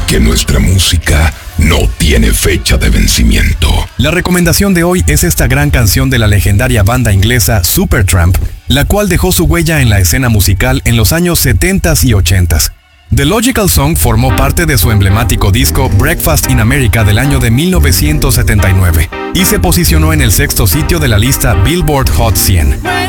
que nuestra música no tiene fecha de vencimiento. La recomendación de hoy es esta gran canción de la legendaria banda inglesa Supertramp, la cual dejó su huella en la escena musical en los años 70s y 80s. The Logical Song formó parte de su emblemático disco Breakfast in America del año de 1979 y se posicionó en el 6º sitio de la lista Billboard Hot 100.